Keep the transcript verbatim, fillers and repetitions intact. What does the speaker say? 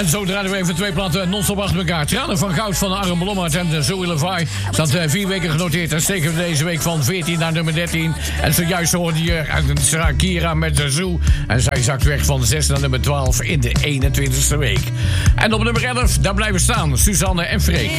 En zo draaien we even twee platen non-stop achter elkaar. Tranen van goud van Arjen Lommert en Zoe Levi. Staat uh, vier weken genoteerd. En steken we deze week van veertien naar nummer dertien. En zojuist hoorde je uit Shakira met de Zoo. En zij zakt weg van zes naar nummer twaalf in de eenentwintigste week. En op nummer elf, daar blijven staan Suzanne en Freek.